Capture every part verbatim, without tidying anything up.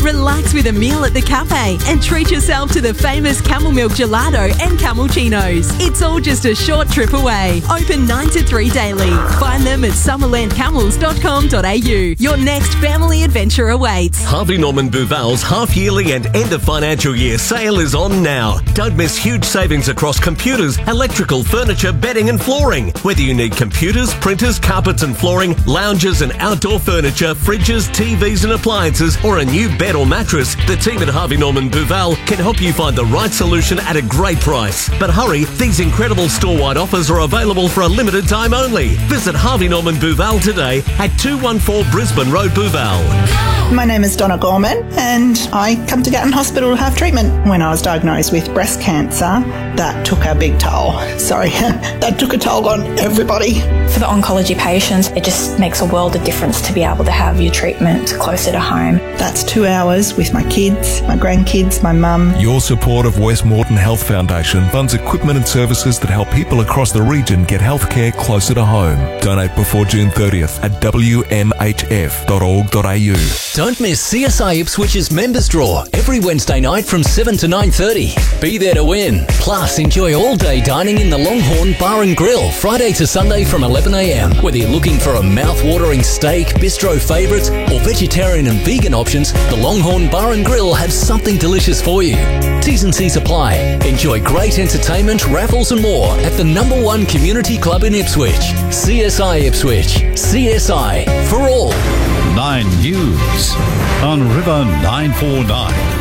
Relax with a meal at the cafe and treat yourself to the famous camel milk gelato and camulchinos. It's all just a short trip away. Open nine to three daily. Find them at summerland camels dot com dot a u. Your next family adventure awaits. Harvey Norman Buval's half-yearly and end-of-financial year sale is on now. Don't miss huge savings across computers, electrical, furniture, bedding and flooring. Whether you need computers, printers, carpets and flooring, lounges and outdoor furniture, fridges, T Vs and appliances, or a new bed or mattress, the team at Harvey Norman Buval can help you find the right solution at a great price. But hurry, these incredible store-wide offers are available for a limited time only. Visit Harvey Norman Buval today at two one four Brisbane Road, Buval. My name is Donna Gorman and I come to Gatton Hospital to have treatment. When I was diagnosed with breast cancer, that took a big toll. Sorry, that took a toll on everybody. For the oncology patients, it just makes a world of difference to be able to have your treatment closer to home. That's two hours with my kids, my grandkids, my mum. Your support of West Moreton Health Foundation funds equipment and services that help people across the region get healthcare closer to home. Donate before June thirtieth at w m h f dot org dot a u. Don't miss C S I Ipswich's Members Draw every Wednesday night from seven to nine thirty. Be there to win. Plus, enjoy all-day dining in the Longhorn Bar and Grill Friday to Sunday from eleven a m. Whether you're looking for a mouth-watering steak, bistro favourites or vegetarian and vegan options, the Longhorn Bar and Grill have something delicious for you. T's and C's apply. Enjoy great entertainment, raffles and more at the number one community club in Ipswich. C S I Ipswich. C S I for all. Nine News on River nine four nine.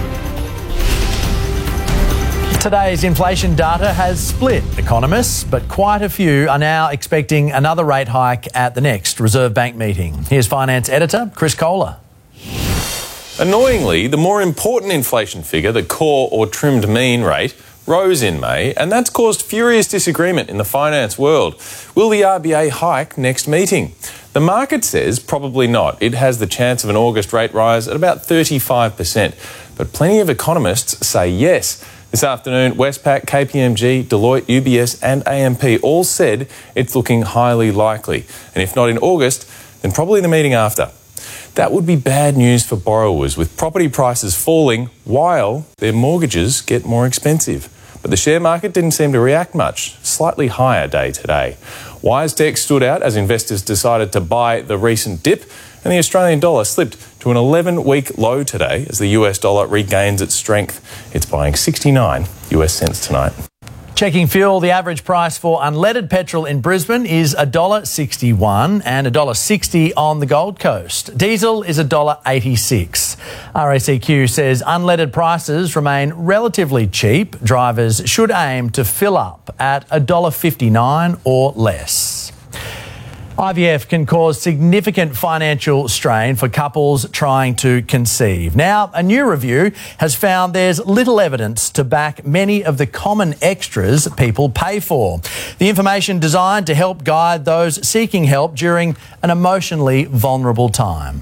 Today's inflation data has split economists, but quite a few are now expecting another rate hike at the next Reserve Bank meeting. Here's finance editor Chris Kohler. Annoyingly, the more important inflation figure, the core or trimmed mean rate, rose in May, and that's caused furious disagreement in the finance world. Will the R B A hike next meeting? The market says probably not. It has the chance of an August rate rise at about thirty-five percent. But plenty of economists say yes. This afternoon, Westpac, K P M G, Deloitte, U B S and A M P all said it's looking highly likely. And if not in August, then probably the meeting after. That would be bad news for borrowers, with property prices falling while their mortgages get more expensive. But the share market didn't seem to react much. Slightly higher day today. WiseTech stood out as investors decided to buy the recent dip, and the Australian dollar slipped to an eleven-week low today as the U S dollar regains its strength. It's buying sixty-nine U S cents tonight. Checking fuel, the average price for unleaded petrol in Brisbane is one dollar sixty-one and one dollar sixty on the Gold Coast. Diesel is one dollar eighty-six. R A C Q says unleaded prices remain relatively cheap. Drivers should aim to fill up at one dollar fifty-nine or less. I V F can cause significant financial strain for couples trying to conceive. Now, a new review has found there's little evidence to back many of the common extras people pay for. The information designed to help guide those seeking help during an emotionally vulnerable time.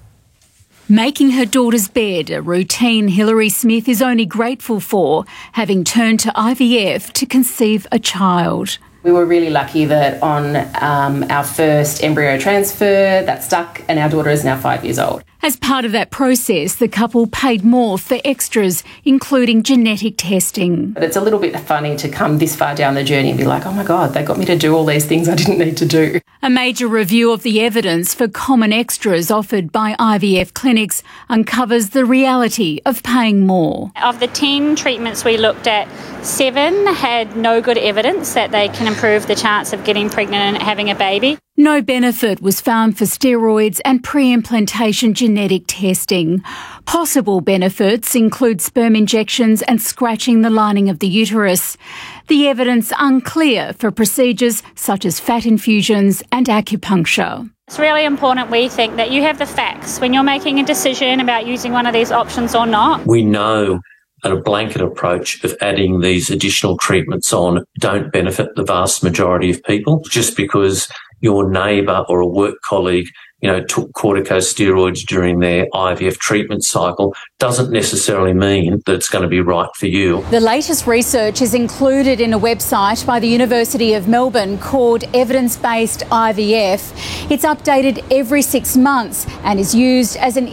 Making her daughter's bed a routine Hilary Smith is only grateful for, having turned to I V F to conceive a child. We were really lucky that on um, our first embryo transfer, that stuck, and our daughter is now five years old. As part of that process, the couple paid more for extras, including genetic testing. But it's a little bit funny to come this far down the journey and be like, oh my God, they got me to do all these things I didn't need to do. A major review of the evidence for common extras offered by I V F clinics uncovers the reality of paying more. Of the ten treatments we looked at, seven had no good evidence that they can improve the chance of getting pregnant and having a baby. No benefit was found for steroids and pre-implantation genetic testing. Possible benefits include sperm injections and scratching the lining of the uterus. The evidence unclear for procedures such as fat infusions and acupuncture. It's really important, we think, that you have the facts when you're making a decision about using one of these options or not. We know a blanket approach of adding these additional treatments on don't benefit the vast majority of people. Just because your neighbour or a work colleague, you know, took corticosteroids during their I V F treatment cycle doesn't necessarily mean that it's going to be right for you. The latest research is included in a website by the University of Melbourne called Evidence-Based I V F. It's updated every six months and is used as an